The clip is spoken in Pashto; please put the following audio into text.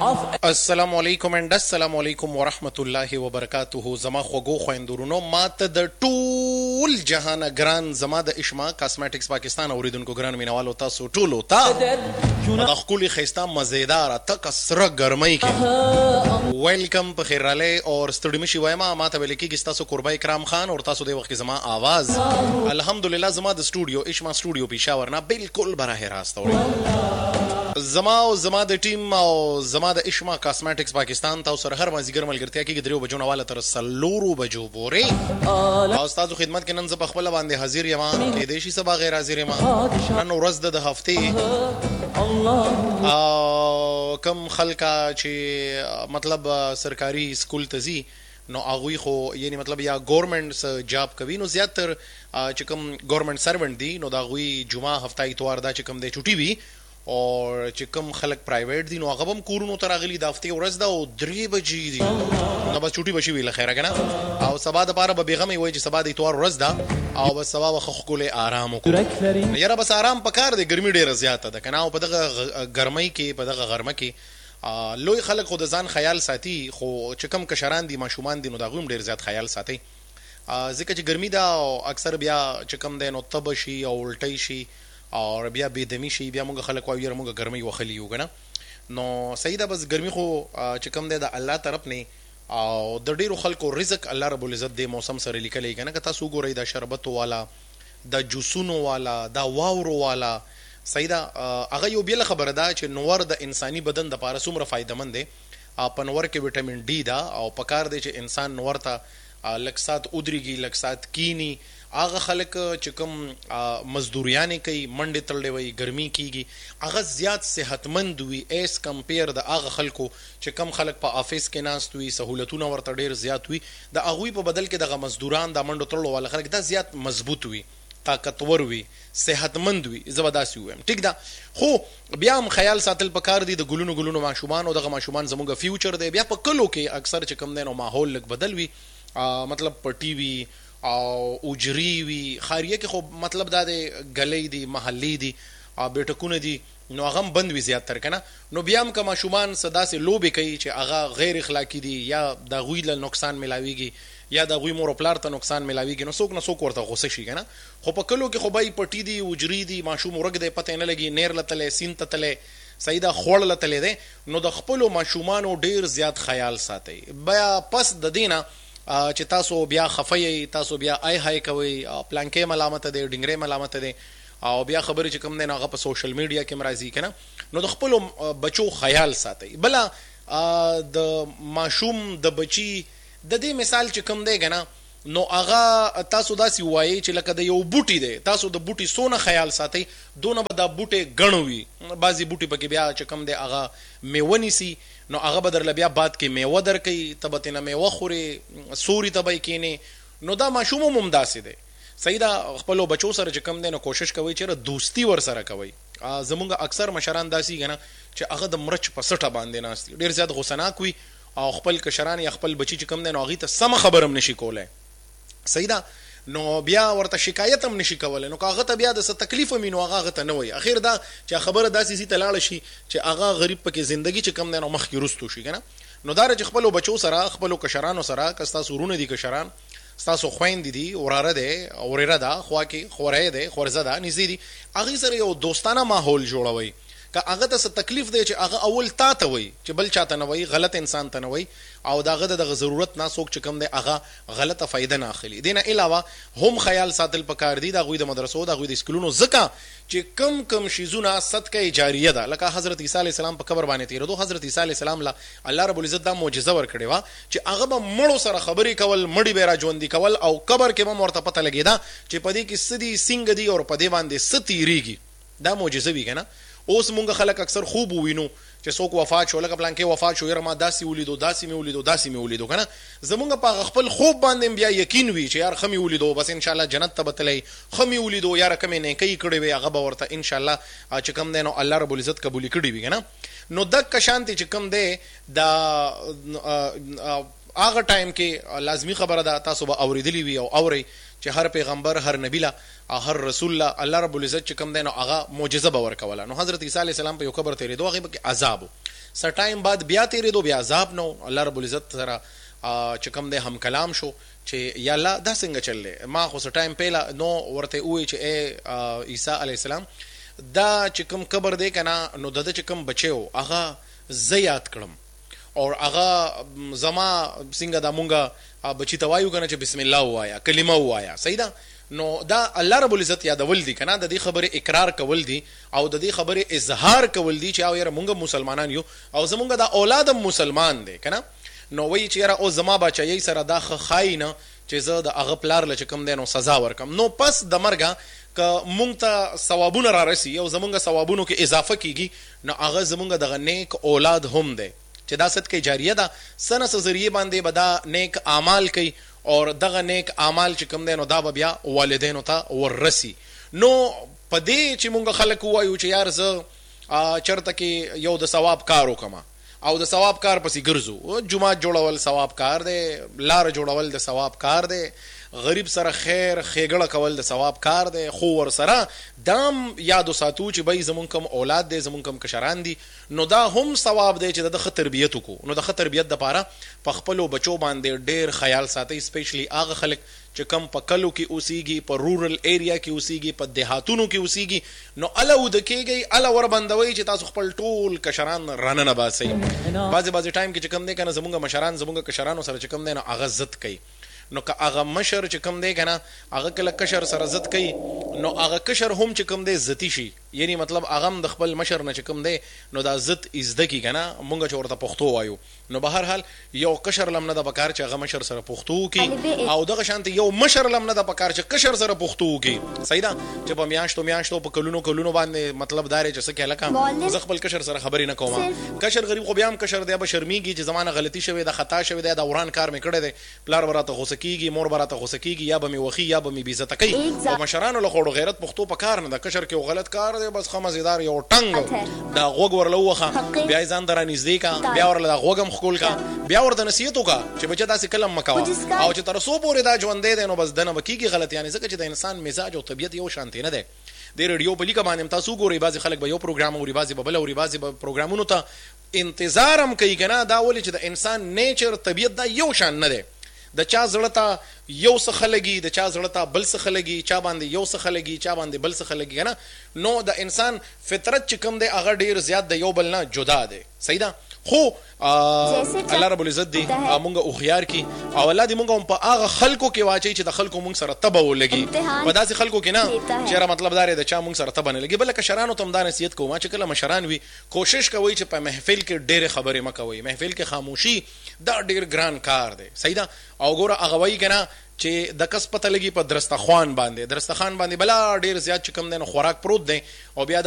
السلام علیکم اند السلام علیکم ورحمت الله وبرکاته. زما خوږو خويندورونو ماته د ټول جهان ګران زما د اشما کاسمیټکس پاکستان اوریدونکو ګران مینوالو تاسو ټولو ته د خولي خيستا مزیدار تک سره ګرمۍ کې ویلکم په خیر راله اور ستړي مشي وایم ماته ویل کېږي تاسو قربای کرام خان اور تاسو د وخت کې زما आवाज الحمدلله زما د سټوډیو اشما سټوډیو پېښور نه بالکل براه راست اوري زما د ټیم او زما د اشما کاسمیټکس پاکستان تاسو سره هر مازیګر ملګرتیا کې درو بجو نواله تر سلورو بجو پورې او تاسو خدمت کې نن ز په خپل باندې حاضر یم کې دیشي سبا غیر حاضر یم نن ورځ د هفته کم خلکا چې مطلب سرکاري سکول ته زی نو هغوی خو یعنی مطلب یا گورنمنٹ جاب کوي نو زیاتر چې کوم گورنمنٹ سروینټ دی نو دا غوی جمعه هفته اتوار دا چې کوم دی چټي وي اور چې کوم خلک پرایویټ دي نو هغه هم کورونو ته راغلي د هفتې ورځ ده او 3 بجې دي نو بس چوټي بشي ویل خیره کنه او سبا د پاره به بیغمې وای چې سبا د اتوار ورځ ده او بس سبا وخ خولې آرام وکړو یاره بس آرام پکار دی ګرمي ډیره زیاته ده کنه او په دغه ګرمۍ کې په دغه غرمه کې لوی خلک خود ځان خیال ساتي خو چې کم کشران دي ماشومان دي نو دا غوم ډیر زیات خیال ساتي ځکه چې ګرمي ده او اکثر بیا چې کم دی نو تب شي او الټی شي او بیا بيدمی شي بیا موږ خلک وایو موږ ګرمي وخلی یو کنه نو صحیح ده بس ګرمي خو چې کم دی د الله طرف نه او د ډیرو خلکو رزق الله رب العزت د موسم سره لیکلی کنه که تاسو ګورئ د شربت والا د جوسونو والا د واورو والا صحیح ده هغه یو بیل خبره ده چې نور د انساني بدن د لپاره څومره فائدمن دی په نور کې وټامین ډي ده او پکار دی چې انسان نور ته لکسات ودريږي لکسات کینی هغه خلک چې کوم مزدوریانې کوي منډې تړلې وي ګرمي کیږي هغه زیات صحتمند وي ایس کمپیر د هغه خلکو چې کم خلک په افیس کې ناست وي سہولتونه ورته ډیر زیات وي د هغوی په بدل کې دغه مزدوران د منډو تړلو والا خلک دا زیات مضبوط وي طاقتور وي صحتمند وي زبرداسي وي ټیک ده خو بیا هم خیال ساتل پکار دي د ګلونو ماشومان او دغه ماشومان زموږ فیوچر دی بیا په کلو کې اکثر چې کم دی نو ماحول لږ بدل وي مطلب په ټي وي او اوجری وی خاریه کې خو مطلب دا د غلې دی محلي دی او بیٹکونه دی نو هغه بند وی زیات تر کنه نو بیا هم کما شومان صدا سه لوبي کوي چې هغه غیر اخلاقی دی یا د غوی له نقصان ملاويږي یا د غوی مور پلار ته نقصان ملاويږي نو څوک نه څوک ورته غوسه شي کنه خو په کلو کې خو بای پټی دی اوجری دی ماشوم ورګ دی پته نه لګي نیر لته سین ته تله سیدا خوړ لته لده نو د خپل ماشومان ډیر زیات خیال ساتي بیا پس د دینه چې تاسو بیا خفای تاسو بیا آی هاي کوي پلانکې ملامت ده ډنګره ملامت ده او بیا خبرې چې کوم نه هغه په سوشل میډیا کې مرাজি کنه نو د خپل بچو خیال ساتي بلا د ماشوم د بچي د دې مثال چې کوم دی کنه نو هغه تاسو داسي وایي چې لکه د یو بوټي دی تاسو د بوټي سونه خیال ساتي دونه به د بوټي غنوي بعضي بوټي پکې بیا چې کوم دی هغه میونی سي نو هغه بدر لبیا بعد کې میوه درکې تبته نه میوه خوري سوري تبای کینه نو دا ماشوم ممداسي دی صحیح دا خپل بچو سره چې کم دی نو کوشش کوي چې دوستی ور سره کوي زمونږ اکثر مشران داسي کنه چې هغه د مرچ په سټه باندې ناست ډیر زیات غوسناک وي او خپل کشران یا خپل بچی چې کم دی نو هغه ته سم خبرم نشي کولای صحیح دا نو بیا ورته شکایت هم نشي کولای نو هغه ته بیا د څه تکلیف مینو هغه ته نه وي اخر دا چې خبره داسې سي تلاړ شي چې هغه غریب پکې ژوندۍ چې کم نه مخ کې رستو شي کنه نو دا چې خپل بچو سره خپل کشرانو سره کستا سورونه دي کشران تاسو خويند دي وراره دي اوريره ده خوا کې خورې ده خورزه ده نږدې دي هغه سره یو دوستانه ماحول جوړوي که هغه ته تکلیف دی چې هغه اول تا ته وي چې بل چاته نه وي غلط انسان ته نه وي او داغه دغه ضرورت نه څوک چې کم دی هغه غلطه فائدہ نه اخلي دینه علاوه هم خیال ساتل پکار دي د غوی د مدرسو د غوی د سکولونو زکه چې کم شیزونه صدقه جاریه ده لکه حضرت عیسی علی السلام په قبر باندې تیرو حضرت عیسی علی السلام لا الله رب العزت دا معجزه ور کړی وا چې هغه به مړو سره خبرې کول مړی به را ژوند دي کول او قبر کې به مرته پته لګیدا چې پدې کې سدي سنگ دي او پدې باندې ستیریږي دا معجزه وی کنه اوس مونږ خلک اکثر خوب وینو چې څوک وفات شو لکه پلان کې وفات شو یره ما داسي ولیدو داسي ولیدو کنه زمونږ په خپل خوب باندې بیا یقین وی چې یار خمي ولیدو بس ان شاء الله جنت ته بتلې خمي ولیدو یار کمه نه کوي کړي وي هغه به ورته ان شاء الله چې کم دینو الله رب العزت قبول کړي وي کنه نو دک شانتي چې کم دی دا هغه ټایم کې لازمی خبره ده تاسو به اوریدلی وي او اوري چې هر پیغمبر هر نبی لا هر رسول لا الله رب العزت چې کوم دی نو هغه معجزه به ورکوله. نو حضرت عیسی علیه السلام په یو قبر تیرېدو هغه کې عذاب سر ټایم بعد بیا تیرېدو بیا عذاب نو الله رب العزت سره چې کوم دی هم کلام شو چې یا الله دا څنګه چللې ما خو سر ټایم پیلا نو ورته وی چې اے عیسی علیه السلام دا چې کوم قبر دی کنه نو د چې کوم بچو هغه زیات کړم او هغه زما څنګه دا مونږه بچی توایو کنه چې بسم الله وایا کلمه وایا صحیح ده. نو دا الله رب العزت یادول دي کنه د دې خبره اقرار کول دي او د دې خبره اظهار کول دي چې او یاره مونږ مسلمانان یو او زمونږ دا اولادم مسلمان دي کنه. نو وی چې یاره او زما بچی سره دا خاینه چې زه د هغه پلار لچ کم دین او سزا ورکم. نو پس د مرګه که مونږ ته ثوابونه را رسی او زمونږ ثوابونو کې اضافه کیږي نو هغه زمونږ دغه نیک اولاد هم دی چې دا صدقه جاریه ده سنه ذریعہ باندې بدا نیک اعمال کوي او دغه نیک اعمال چې کوم دی نو دا بیا والدینو ته ورسی. نو پدې چې مونږ خلک وایو چې یار زه چرته کې یو د ثواب کار وکم او د ثواب کار پسې ګرځو جمعه جوړول ثواب کار دی لار جوړول د ثواب کار دی غریب سره خیر خېګړه کول د ثواب کار دی خو ور سره دام یادو ساتو چې بای زمون کم اولاد دی زمون کم کشران دي نو دا هم ثواب دی چې د تربیت کو نو د تربیت د پاره په خپل بچو باندې ډیر خیال ساتي سپیشلی هغه خلک چې کم په کلو کې اوسېږي په رورل ایریا کې اوسېږي په دیهاتونو کې اوسېږي نو اله ود کېږي اله ور بندوي چې تاسو خپل ټول کشران رانه باسي بعضي ټایم کې چې کم دی کنه زمونږ مشران زمونږ کشرانو سره چې کم دی نو هغه عزت کوي. نو که هغه مشر چې کم دی کنه هغه کله کشر سره عزت کوي نو هغه کشر هم چې کم دی عزتی شي یعنی مطلب هغه د خپل مشر نه چې کم دی نو دا عزت عزت کی کنه مونږ چې ورته پښتو وایو. نو به هر حال یو کشر لمنه د بکار چې هغه مشر سره پښتو کی او دغه شانت یو مشر لمنه د بکار چې کشر سره پښتو کی صحیح ده چې په میاشتو په کلونو باندې مطلب دار چې څه کې لکه ز خپل کشر سره خبرې نه کوم کشر غریب خو بیا هم کشر دی به شرمېږي چې زمانه غلطي شوی د خطا شوی د وران کار مې کړی دی پلار براته غوسه کیږي مور براته غوسه کیږي یا به می وخی یا به می بیزت کوي او مشرانو له خوړو غیرت پښتو په کار نه د کشر کې غلط کار دی بس خمزیدار یو ټنګ دا غوګ ورلوخه بیا ځان درا نږدې کا بیا ورله غوګم خول کا بیا ورته نصیحت وکا چې بچا داسې کلم مکوا او چې تر سو پورې دا ژوند دی نو بس دنه بکیږي غلط یعنی ځکه چې د انسان مزاج او طبيعت یو شانتي نه دی. د ریډیو په لیکه باندې تاسو ګورئ بعضی خلک به یو پروګرام اوري بعضی به بل اوري بعضی به پروګرامونو ته انتظارم کوي کنه دا ولې چې د انسان نیچر طبيعت دا یو شان نه دی. د چا زړه ته یو څه خلګي د چا زړه ته بل څه خلګي چا باندې یو څه خلګي چا باندې بل څه خلګي کنه نو د انسان فطرت چې کوم دی هغه ډیر زیات د یو بل نه جدا دی صحیح ده. خو الله رب العزت دی مونږه او خيار کی او الله دې مونږه په هغه خلکو کې واچي چې د خلکو مونږ سره تبه ولګي په داسې خلکو کې نه چې را مطلب دار د چا مونږ سره تبه نه لګي بلکې شرانو تم دا نصیحت کوم چې کله مشران وي کوشش کوي چې په محفل کې ډېر خبرې مکوي محفل کې خاموشي دا ډېر ګران کار دی صحیح ده. او ګوره هغه وایي کنه چې د کس پته لګي په درستخوان باندې بلا ډېر زیات چې کم دی نو خوراک پروت دی او بیا